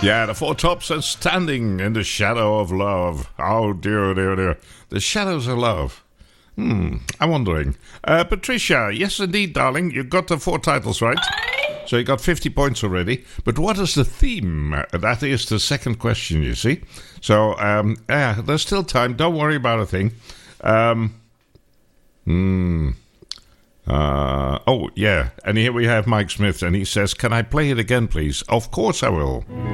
Yeah, the Four Tops are standing in the shadow of love. Oh, dear, dear, dear. The shadows of love. I'm wondering. Patricia, yes, indeed, darling. You got the 4 titles right. So you got 50 points already. But what is the theme? That is the second question, you see. So, there's still time. Don't worry about a thing. Oh, yeah. And here we have Mike Smith, and he says, can I play it again, please? Of course I will.